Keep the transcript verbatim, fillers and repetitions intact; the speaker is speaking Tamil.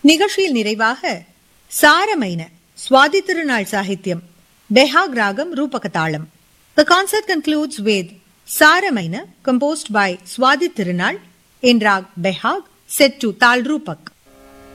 நிகழ்ச்சியில் நிறைவாக சாரமைன சுவாதி திருநாள் சாகித்யம் பெஹாக் ராகம் ரூபக தாளம். The concert concludes with Saramaina composed by Swadi Tirunal in rag Behag set to Tal Rupak.